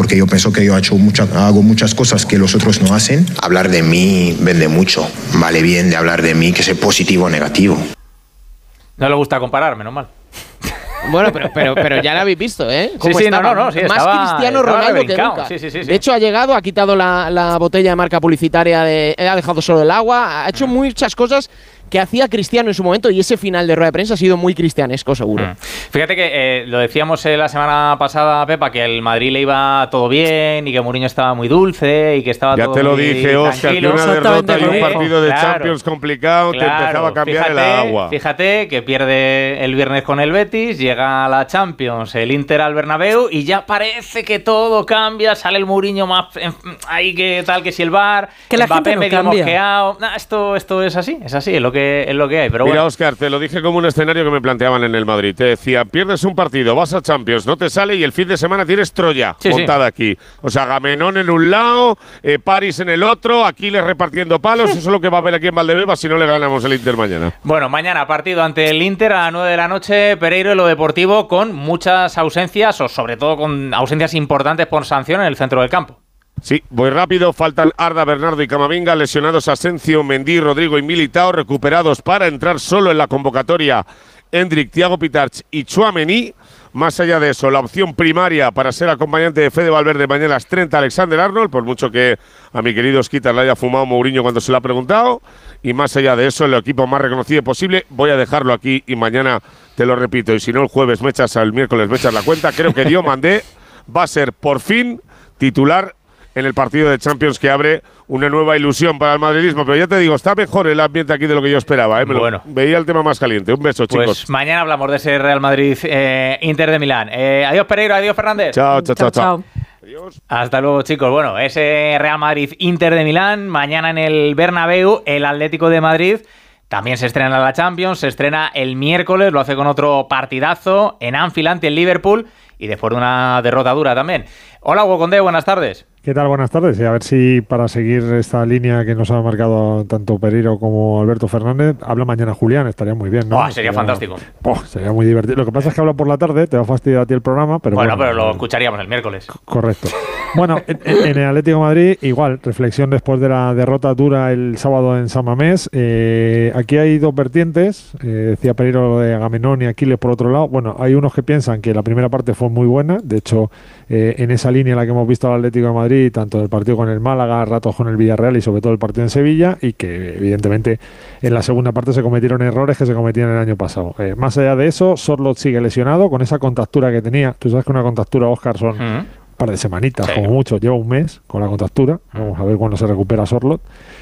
porque yo pienso que yo hago muchas cosas que los otros no hacen. Hablar de mí vende mucho, vale bien de hablar de mí que sea positivo o negativo. No le gusta comparar, menos mal. Bueno, pero ya lo habéis visto, ¿eh? Sí, no, sí, más Cristiano Ronaldo que nunca. Sí. De hecho, ha llegado, ha quitado la botella de marca publicitaria, ha dejado solo el agua, ha hecho muchas cosas que hacía Cristiano en su momento, y ese final de rueda de prensa ha sido muy cristianesco, seguro. Fíjate que lo decíamos la semana pasada, Pepa, que el Madrid le iba todo bien y que Mourinho estaba muy dulce y que estaba todo muy tranquilo. Ya te lo dije, Óscar, que una derrota y un partido de Champions complicado te empezaba a cambiar el agua. Fíjate que pierde el viernes con el Betis, llega a la Champions, el Inter al Bernabéu y ya parece que todo cambia, sale el Mourinho más ahí que tal, que si el VAR, que la Mbappé gente no medio cambia. Mosqueado. Esto es así, es lo que hay. Pero mira, bueno. Óscar, te lo dije como un escenario que me planteaban en el Madrid. Te decía, pierdes un partido, vas a Champions, no te sale y el fin de semana tienes Troya montada aquí. O sea, Agamenón en un lado, París en el otro, Aquiles repartiendo palos. Eso es lo que va a haber aquí en Valdebebas si no le ganamos el Inter mañana. Bueno, mañana partido ante el Inter a las 9 de la noche, Pereiro en lo deportivo, con muchas ausencias, o sobre todo con ausencias importantes por sanción en el centro del campo. Sí, voy rápido. Faltan Arda, Bernardo y Camavinga, lesionados Asensio, Mendy, Rodrigo y Militao, recuperados para entrar solo en la convocatoria Endrick, Thiago Pitarch y Tchouaméni. Más allá de eso, la opción primaria para ser acompañante de Fede Valverde mañana es Trent Alexander-Arnold, por mucho que a mi querido Esquitar le haya fumado Mourinho cuando se lo ha preguntado. Y más allá de eso, el equipo más reconocido posible, voy a dejarlo aquí y mañana te lo repito. Y si no, el jueves el miércoles me echas la cuenta. Creo que Diomandé va a ser por fin titular en el partido de Champions que abre una nueva ilusión para el madridismo. Pero ya te digo, está mejor el ambiente aquí de lo que yo esperaba. Bueno. Veía el tema más caliente. Un beso, chicos. Pues mañana hablamos de ese Real Madrid Inter de Milán. Adiós, Pereiro. Adiós, Fernández. Chao. Adiós. Hasta luego, chicos. Bueno, ese Real Madrid Inter de Milán. Mañana en el Bernabéu, el Atlético de Madrid también se estrena la Champions. Se estrena el miércoles. Lo hace con otro partidazo en Anfield ante el Liverpool. Y después de una derrota dura también. Hola, Hugo Condé. Buenas tardes. ¿Qué tal? Buenas tardes. Y a ver si para seguir esta línea que nos ha marcado tanto Pereiro como Alberto Fernández, habla mañana Julián, estaría muy bien, ¿no? Sería fantástico. Sería muy divertido. Lo que pasa es que habla por la tarde, te va a fastidiar a ti el programa, pero bueno, pero lo escucharíamos el miércoles. Correcto. Bueno, en el Atlético de Madrid, igual, reflexión después de la derrota dura el sábado en San Mamés. Aquí hay dos vertientes, decía Pereiro lo de Agamenón y Aquiles por otro lado. Bueno, hay unos que piensan que la primera parte fue muy buena, de hecho, en esa línea en la que hemos visto al Atlético de Madrid, tanto el partido con el Málaga, ratos con el Villarreal y sobre todo el partido en Sevilla, y que evidentemente en la segunda parte se cometieron errores que se cometían el año pasado. Más allá de eso, Sorloth sigue lesionado con esa contractura que tenía. Tú sabes que una contractura, Óscar, son un par de semanitas, como mucho, lleva un mes con la contractura. Vamos a ver cuándo se recupera Sorloth.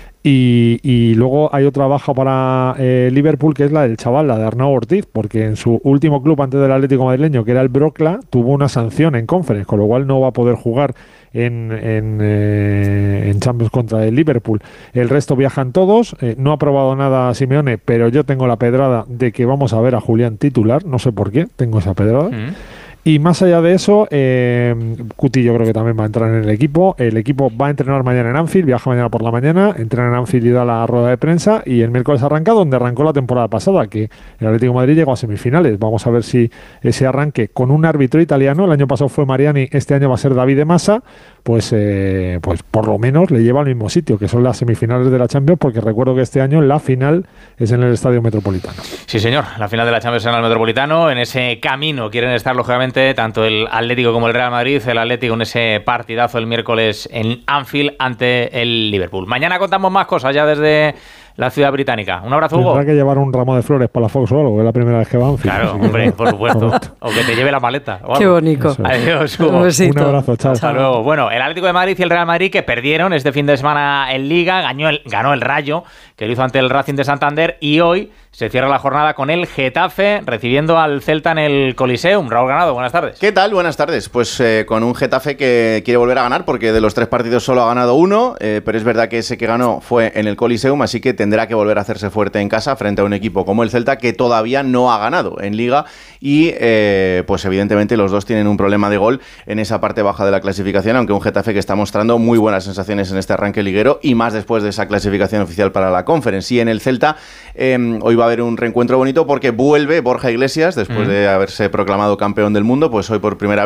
Y luego hay otra baja para Liverpool, que es la del chaval, la de Arnau Ortiz, porque en su último club antes del Atlético madrileño, que era el Brocla, tuvo una sanción en Conference, con lo cual no va a poder jugar en Champions contra el Liverpool. El resto viajan todos. No ha probado nada Simeone, pero yo tengo la pedrada de que vamos a ver a Julián titular. No sé por qué, tengo esa pedrada. Y más allá de eso, Cuti yo creo que también va a entrar en el equipo. El equipo va a entrenar mañana en Anfield, viaja mañana por la mañana, entrena en Anfield y da la rueda de prensa. Y el miércoles arranca donde arrancó la temporada pasada, que el Atlético de Madrid llegó a semifinales. Vamos a ver si ese arranque con un árbitro italiano, el año pasado fue Mariani, este año va a ser David de Massa, pues por lo menos le lleva al mismo sitio, que son las semifinales de la Champions, porque recuerdo que este año la final es en el Estadio Metropolitano. Sí, señor, la final de la Champions en el Metropolitano. En ese camino quieren estar, lógicamente, tanto el Atlético como el Real Madrid. El Atlético en ese partidazo el miércoles en Anfield ante el Liverpool. Mañana contamos más cosas ya desde la ciudad británica. Un abrazo, Hugo. Tendrá que llevar un ramo de flores para la Fox o algo, es la primera vez que va a Anfield. Claro, hombre, por supuesto. O que te lleve la maleta. Qué bonito. Adiós, Hugo. Un abrazo, chao. Hasta luego. Bueno, el Atlético de Madrid y el Real Madrid, que perdieron este fin de semana en Liga, ganó el Rayo, que lo hizo ante el Racing de Santander, y hoy se cierra la jornada con el Getafe recibiendo al Celta en el Coliseum. Raúl Ganado, buenas tardes. ¿Qué tal? Buenas tardes. Pues con un Getafe que quiere volver a ganar, porque de los 3 partidos solo ha ganado uno, pero es verdad que ese que ganó fue en el Coliseum, así que tendrá que volver a hacerse fuerte en casa frente a un equipo como el Celta, que todavía no ha ganado en Liga, y pues evidentemente los dos tienen un problema de gol en esa parte baja de la clasificación, aunque un Getafe que está mostrando muy buenas sensaciones en este arranque liguero, y más después de esa clasificación oficial para la Conference. Y en el Celta hoy va a haber un reencuentro bonito, porque vuelve Borja Iglesias después de haberse proclamado campeón del mundo. Pues hoy por primera vez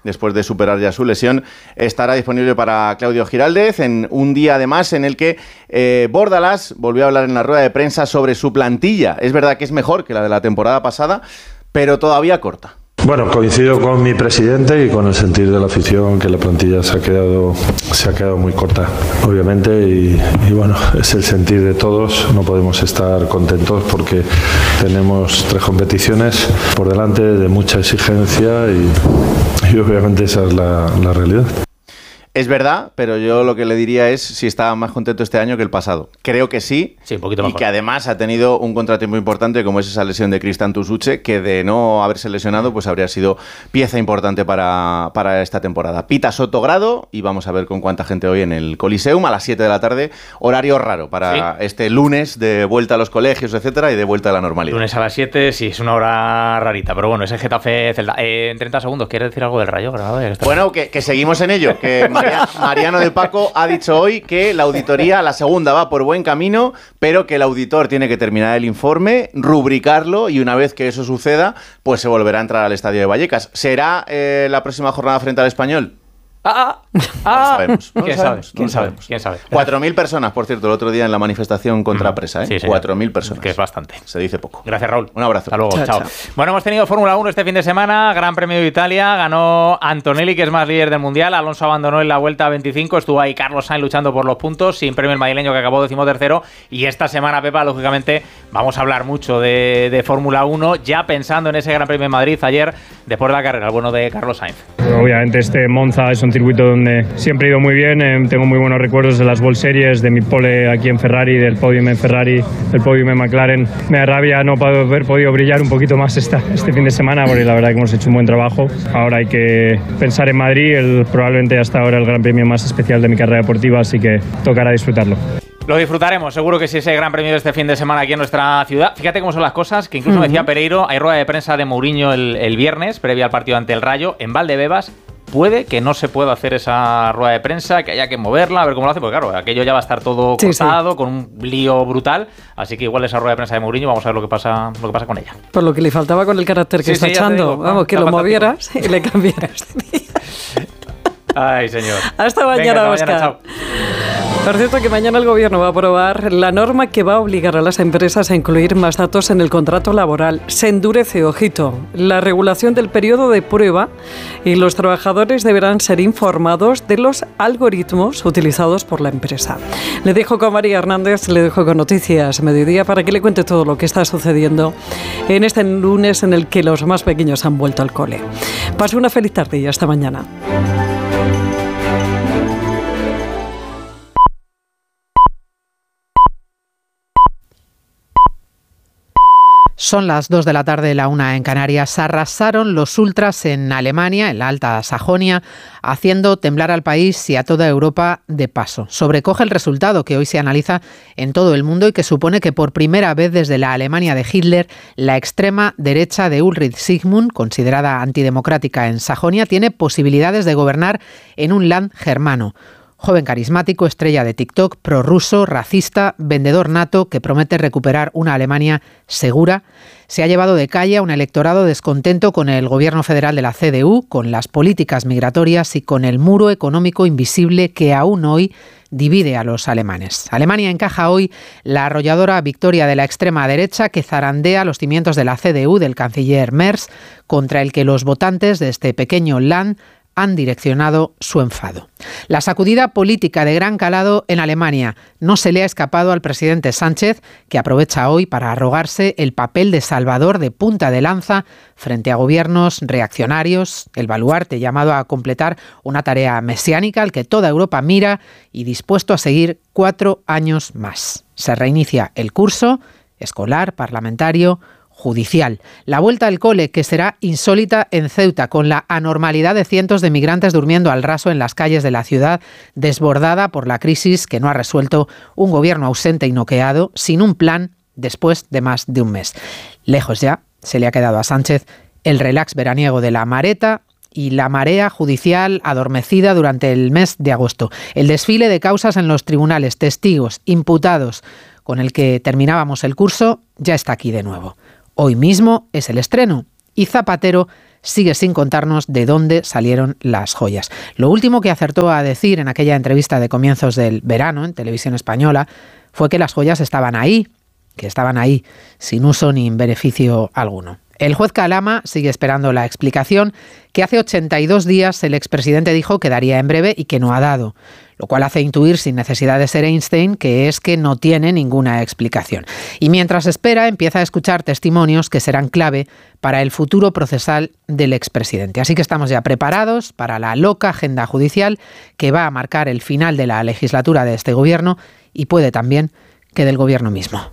después de superar ya su lesión, estará disponible para Claudio Giraldez en un día además en el que Bordalás volvió a hablar en la rueda de prensa sobre su plantilla. Es verdad que es mejor que la de la temporada pasada, pero todavía corta. Bueno, coincido con mi presidente y con el sentir de la afición que la plantilla se ha quedado muy corta, obviamente, y bueno, es el sentir de todos. No podemos estar contentos porque tenemos 3 competiciones por delante de mucha exigencia y obviamente esa es la realidad. Es verdad, pero yo lo que le diría es si está más contento este año que el pasado. Creo que sí, un poquito mejor. Y que además ha tenido un contratiempo importante como es esa lesión de Cristian Tusuche, que de no haberse lesionado pues habría sido pieza importante para esta temporada. Pita Sotogrado y vamos a ver con cuánta gente hoy en el Coliseum a las 7 de la tarde, horario raro para este lunes de vuelta a los colegios, etcétera, y de vuelta a la normalidad. Lunes a las 7, sí, es una hora rarita, pero bueno, ese Getafe Celta. En 30 segundos, ¿quieres decir algo del Rayo? Bueno, que seguimos en ello, que Mariano de Paco ha dicho hoy que la auditoría, la segunda, va por buen camino, pero que el auditor tiene que terminar el informe, rubricarlo y una vez que eso suceda, pues se volverá a entrar al estadio de Vallecas. ¿Será la próxima jornada frente al Español? ¿Quién sabe? 4.000 personas, por cierto, el otro día en la manifestación contra Presa, Sí, 4.000 personas. Que es bastante. Se dice poco. Gracias, Raúl. Un abrazo. Hasta luego. Chao. Bueno, hemos tenido Fórmula 1 este fin de semana, Gran Premio de Italia, ganó Antonelli, que es más líder del Mundial, Alonso abandonó en la vuelta 25, estuvo ahí Carlos Sainz luchando por los puntos, sin premio el madrileño que acabó 13º, y esta semana, Pepa, lógicamente, vamos a hablar mucho de Fórmula 1, ya pensando en ese Gran Premio de Madrid ayer, después de la carrera, el bueno de Carlos Sainz. Obviamente este Monza es un circuito donde siempre he ido muy bien, tengo muy buenos recuerdos de las World Series, de mi pole aquí en Ferrari, del podium en Ferrari, del podium en McLaren. Me da rabia no haber podido brillar un poquito más este fin de semana, porque la verdad que hemos hecho un buen trabajo. Ahora hay que pensar en Madrid, probablemente hasta ahora el gran premio más especial de mi carrera deportiva, así que tocará disfrutarlo. Lo disfrutaremos, seguro que sí, ese Gran Premio de este fin de semana aquí en nuestra ciudad. Fíjate cómo son las cosas, que incluso me decía Pereiro, hay rueda de prensa de Mourinho el viernes, previa al partido ante el Rayo, en Valdebebas. Puede que no se pueda hacer esa rueda de prensa, que haya que moverla, a ver cómo lo hace, porque claro, aquello ya va a estar todo cortado, con un lío brutal, así que igual esa rueda de prensa de Mourinho, vamos a ver lo que pasa con ella. Por lo que le faltaba con el carácter que está echando, vamos, que lo movieras y le cambiaras. Ay, señor. Hasta mañana, Óscar. Chao. Por cierto, que mañana el Gobierno va a aprobar la norma que va a obligar a las empresas a incluir más datos en el contrato laboral. Se endurece, ojito, la regulación del periodo de prueba y los trabajadores deberán ser informados de los algoritmos utilizados por la empresa. Le dejo con María Hernández, le dejo con Noticias Mediodía para que le cuente todo lo que está sucediendo en este lunes en el que los más pequeños han vuelto al cole. Pase una feliz tarde y hasta mañana. Son las 2 de la tarde, la 1 en Canarias. Arrasaron los ultras en Alemania, en la Alta Sajonia, haciendo temblar al país y a toda Europa de paso. Sobrecoge el resultado que hoy se analiza en todo el mundo y que supone que por primera vez desde la Alemania de Hitler, la extrema derecha de Ulrich Sigmund, considerada antidemocrática en Sajonia, tiene posibilidades de gobernar en un land germano. Joven carismático, estrella de TikTok, prorruso, racista, vendedor nato que promete recuperar una Alemania segura, se ha llevado de calle a un electorado descontento con el gobierno federal de la CDU, con las políticas migratorias y con el muro económico invisible que aún hoy divide a los alemanes. Alemania encaja hoy la arrolladora victoria de la extrema derecha que zarandea los cimientos de la CDU del canciller Merz, contra el que los votantes de este pequeño land han direccionado su enfado. La sacudida política de gran calado en Alemania no se le ha escapado al presidente Sánchez, que aprovecha hoy para arrogarse el papel de salvador de punta de lanza frente a gobiernos reaccionarios, el baluarte llamado a completar una tarea mesiánica al que toda Europa mira y dispuesto a seguir 4 años más. Se reinicia el curso escolar, parlamentario, judicial. La vuelta al cole, que será insólita en Ceuta, con la anormalidad de cientos de migrantes durmiendo al raso en las calles de la ciudad, desbordada por la crisis que no ha resuelto un gobierno ausente y noqueado, sin un plan después de más de un mes. Lejos ya se le ha quedado a Sánchez el relax veraniego de la Mareta y la marea judicial adormecida durante el mes de agosto. El desfile de causas en los tribunales, testigos, imputados, con el que terminábamos el curso, ya está aquí de nuevo. Hoy mismo es el estreno y Zapatero sigue sin contarnos de dónde salieron las joyas. Lo último que acertó a decir en aquella entrevista de comienzos del verano en Televisión Española fue que las joyas estaban ahí, sin uso ni beneficio alguno. El juez Calama sigue esperando la explicación que hace 82 días el expresidente dijo que daría en breve y que no ha dado, lo cual hace intuir, sin necesidad de ser Einstein, que es que no tiene ninguna explicación. Y mientras espera, empieza a escuchar testimonios que serán clave para el futuro procesal del expresidente. Así que estamos ya preparados para la loca agenda judicial que va a marcar el final de la legislatura de este gobierno y puede también que del gobierno mismo.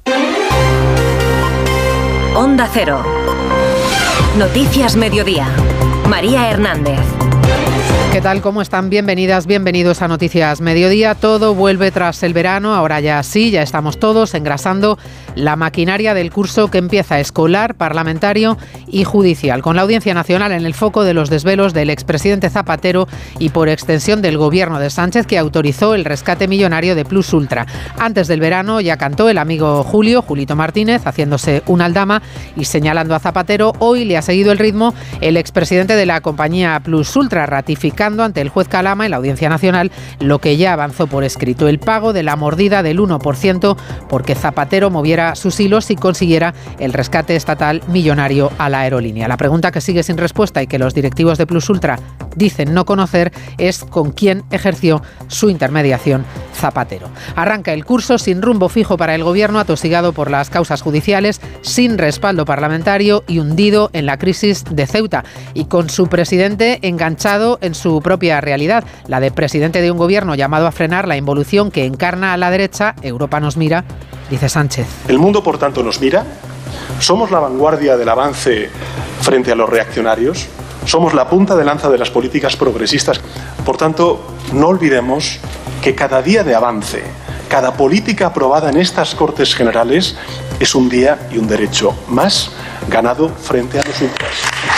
Onda Cero. Noticias Mediodía. María Hernández. ¿Qué tal? ¿Cómo están? Bienvenidas, bienvenidos a Noticias Mediodía. Todo vuelve tras el verano, ahora ya sí, ya estamos todos engrasando la maquinaria del curso que empieza escolar, parlamentario y judicial, con la Audiencia Nacional en el foco de los desvelos del expresidente Zapatero y por extensión del gobierno de Sánchez, que autorizó el rescate millonario de Plus Ultra. Antes del verano ya cantó el amigo Julito Martínez, haciéndose una aldama y señalando a Zapatero. Hoy le ha seguido el ritmo el expresidente de la compañía Plus Ultra, ratificando ante el juez Calama en la Audiencia Nacional lo que ya avanzó por escrito: el pago de la mordida del 1% porque Zapatero moviera sus hilos y consiguiera el rescate estatal millonario a la aerolínea. La pregunta que sigue sin respuesta y que los directivos de Plus Ultra dicen no conocer es con quién ejerció su intermediación Zapatero. Arranca el curso sin rumbo fijo para el gobierno, atosigado por las causas judiciales, sin respaldo parlamentario y hundido en la crisis de Ceuta, y con su presidente enganchado en su propia realidad, la de presidente de un gobierno llamado a frenar la involución que encarna a la derecha. Europa nos mira, dice Sánchez. El mundo, por tanto, nos mira. Somos la vanguardia del avance frente a los reaccionarios. Somos la punta de lanza de las políticas progresistas. Por tanto, no olvidemos que cada día de avance, cada política aprobada en estas Cortes Generales es un día y un derecho más ganado frente a los ultras.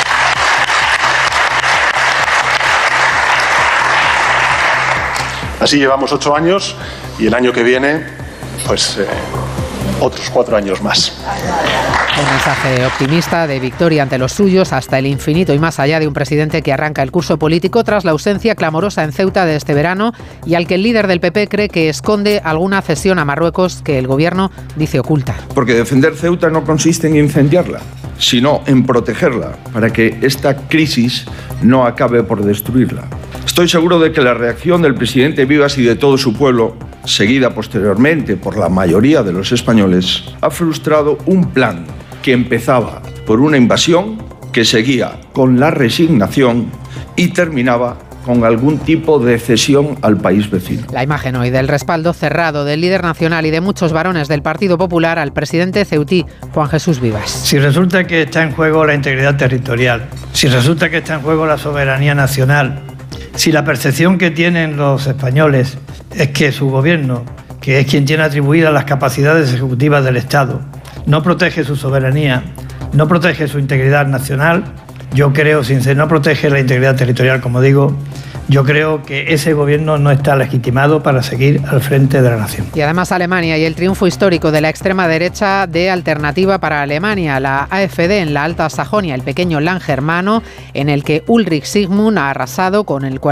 Así llevamos 8 años y el año que viene, pues otros 4 años más. Un mensaje optimista de victoria ante los suyos hasta el infinito y más allá de un presidente que arranca el curso político tras la ausencia clamorosa en Ceuta de este verano y al que el líder del PP cree que esconde alguna cesión a Marruecos que el gobierno dice oculta. Porque defender Ceuta no consiste en incendiarla, sino en protegerla para que esta crisis no acabe por destruirla. Estoy seguro de que la reacción del presidente Vivas y de todo su pueblo, seguida posteriormente por la mayoría de los españoles, ha frustrado un plan que empezaba por una invasión, que seguía con la resignación y terminaba con algún tipo de cesión al país vecino. La imagen hoy del respaldo cerrado del líder nacional y de muchos varones del Partido Popular al presidente ceutí, Juan Jesús Vivas. Si resulta que está en juego la integridad territorial, si resulta que está en juego la soberanía nacional, si la percepción que tienen los españoles es que su gobierno, que es quien tiene atribuidas las capacidades ejecutivas del Estado, no protege su soberanía, no protege su integridad nacional, yo creo, no protege la integridad territorial, como digo, yo creo que ese gobierno no está legitimado para seguir al frente de la nación. Y además Alemania y el triunfo histórico de la extrema derecha de Alternativa para Alemania, la AfD en la Alta Sajonia, el pequeño Land germano, en el que Ulrich Sigmund ha arrasado con el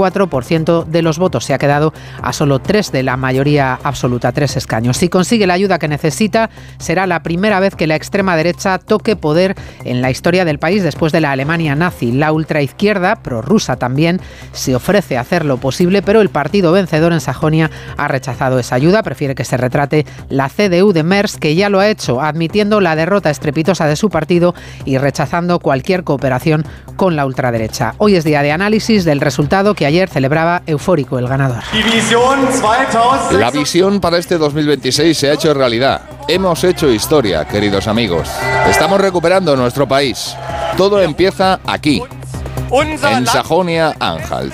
44% de los votos. Se ha quedado a solo 3 de la mayoría absoluta, 3 escaños. Si consigue la ayuda que necesita, será la primera vez que la extrema derecha toque poder en la historia del país después de la Alemania nazi. La ultraizquierda, prorrusa también, se ofrece a hacer lo posible, pero el partido vencedor en Sajonia ha rechazado esa ayuda. Prefiere que se retrate la CDU de Merz, que ya lo ha hecho, admitiendo la derrota estrepitosa de su partido y rechazando cualquier cooperación con la ultraderecha. Hoy es día de análisis del resultado que ayer celebraba eufórico el ganador. La visión para este 2026 se ha hecho realidad. Hemos hecho historia, queridos amigos. Estamos recuperando nuestro país. Todo empieza aquí, en Sajonia-Anhalt.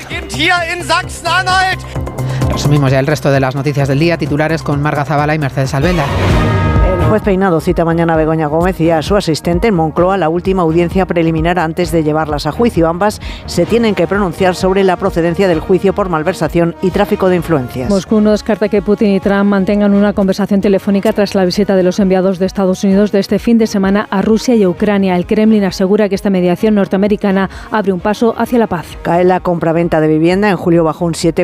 Resumimos ya el resto de las noticias del día, titulares con Marga Zavala y Mercedes Albela. Juez Peinado cita mañana a Begoña Gómez y a su asistente en Moncloa la última audiencia preliminar antes de llevarlas a juicio. Ambas se tienen que pronunciar sobre la procedencia del juicio por malversación y tráfico de influencias. Moscú no descarta que Putin y Trump mantengan una conversación telefónica tras la visita de los enviados de Estados Unidos de este fin de semana a Rusia y a Ucrania. El Kremlin asegura que esta mediación norteamericana abre un paso hacia la paz. Cae la compraventa de vivienda. En julio bajó un 7,1%.